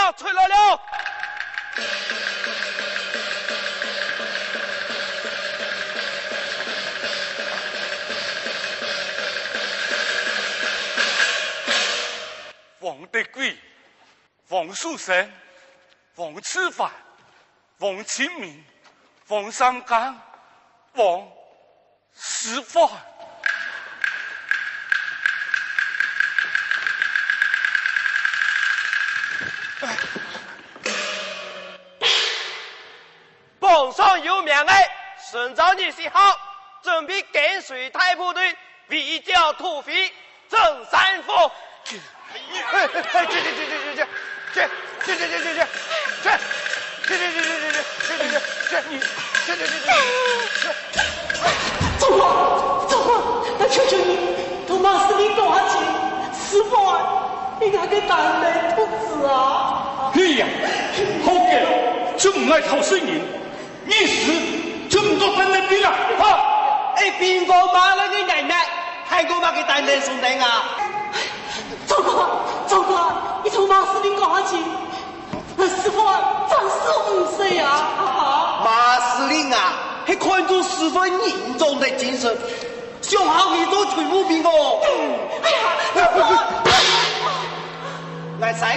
要出来了。 王德贵、王树生、王赤凡、王清明、王三刚、王石范。 榜上有名的，顺照你喜好，准备跟随太仆队围剿土匪，征三府。去！ 走啊！那求求你，同马司令讲下去，师傅啊，你那个胆雷兔子啊！ 哎呀，好嘅，就唔爱讨水人，一时就唔做等人兵啦！ 好，边个把那个奶奶，还个把个等人送人啊？ 糟糕！你同马司令讲下去，师傅啊，真是唔岁啊！ 马司令啊，还看出十分严重的精神，想好去做全部兵哦。 哎呀，师傅， 来三